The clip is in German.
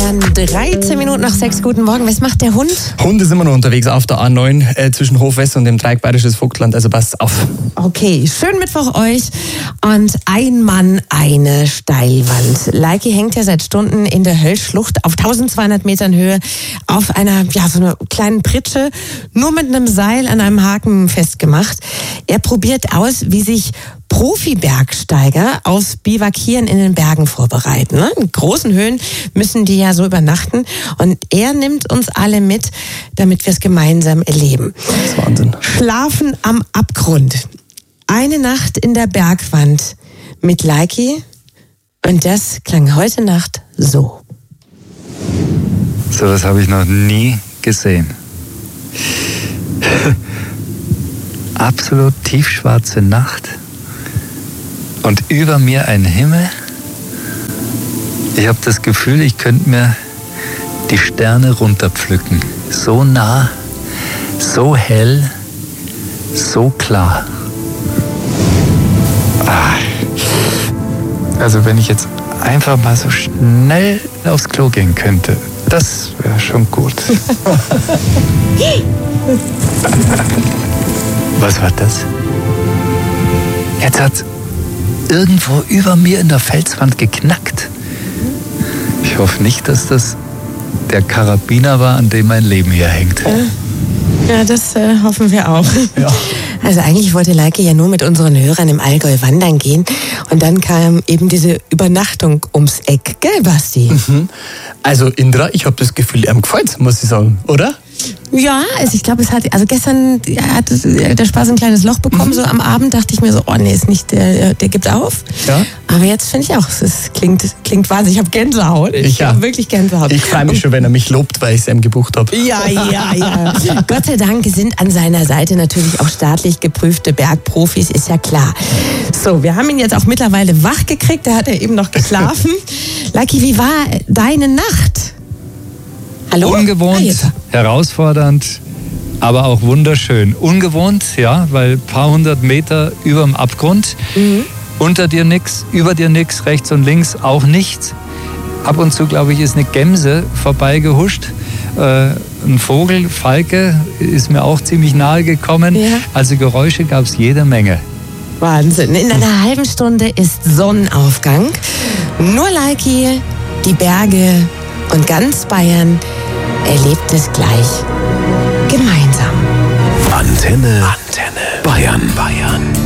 Bayern. 13 Minuten nach 6. Guten Morgen. Was macht der Hund? Hund ist immer noch unterwegs auf der A9 zwischen Hofwest und dem Dreieck Bayerisches Vogtland. Also passt auf. Okay, schönen Mittwoch euch. Und ein Mann, eine Steilwand. Leiki hängt ja seit Stunden in der Höllschlucht auf 1200 Metern Höhe auf einer, so einer kleinen Pritsche, nur mit einem Seil an einem Haken festgemacht. Er probiert aus, wie sich Profi-Bergsteiger aufs Bivakieren in den Bergen vorbereiten. In großen Höhen müssen die ja so übernachten. Und er nimmt uns alle mit, damit wir es gemeinsam erleben. Das ist Wahnsinn. Schlafen am Abgrund. Eine Nacht in der Bergwand mit Leiki. Und das klang heute Nacht so. So was habe ich noch nie gesehen. Absolut tiefschwarze Nacht. Und über mir ein Himmel. Ich habe das Gefühl, ich könnte mir die Sterne runterpflücken. So nah, so hell, so klar. Also wenn ich jetzt einfach mal so schnell aufs Klo gehen könnte, das wäre schon gut. Was war das? Jetzt hat's irgendwo über mir in der Felswand geknackt. Ich hoffe nicht, dass das der Karabiner war, an dem mein Leben hier hängt. Ja, das hoffen wir auch. Ja. Also eigentlich wollte Leiki ja nur mit unseren Hörern im Allgäu wandern gehen. Und dann kam eben diese Übernachtung ums Eck. Gell, Basti? Also Indra, ich habe das Gefühl, ihm gefällt's, muss ich sagen, oder? Ja, also ich glaube, gestern hat der Spaß ein kleines Loch bekommen. So am Abend dachte ich mir so, oh nee, ist nicht, der gibt auf. Ja. Aber jetzt finde ich auch, es klingt wahnsinnig. Ich habe Gänsehaut. Ich habe wirklich Gänsehaut. Ich freue mich schon, wenn er mich lobt, weil ich es ihm gebucht habe. Ja. Gott sei Dank sind an seiner Seite natürlich auch staatlich geprüfte Bergprofis, ist ja klar. So, wir haben ihn jetzt auch mittlerweile wach gekriegt, da hat er eben noch geschlafen. Leiki, wie war deine Nacht? Hallo? Ungewohnt, herausfordernd, aber auch wunderschön. Ungewohnt, ja, weil ein paar hundert Meter überm Abgrund. Unter dir nichts, über dir nichts, rechts und links auch nichts. Ab und zu, glaube ich, ist eine Gemse vorbeigehuscht. Ein Vogel, Falke, ist mir auch ziemlich nahe gekommen. Ja. Also Geräusche gab es jede Menge. Wahnsinn. In einer halben Stunde ist Sonnenaufgang. Nur Leiki, die Berge und ganz Bayern erlebt es gleich gemeinsam. Antenne Bayern.